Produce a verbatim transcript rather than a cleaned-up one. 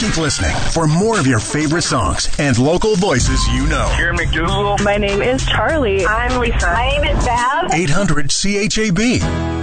Keep listening for more of your favorite songs and local voices you know. Karen McDougal. My name is Charlie. I'm Lisa. My name is Bev. eight hundred C H A B.